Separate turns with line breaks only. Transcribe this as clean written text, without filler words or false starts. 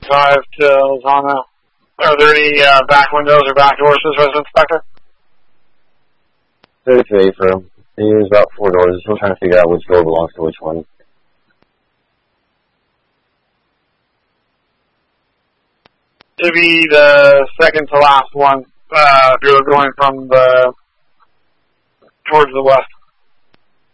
35 to Lozano. Are there any back windows or back doors to this residence, Inspector?
33 for him. There's about 4 doors. He's still trying to figure out which door belongs to which one.
To be the second to last one, if you're going from towards the west.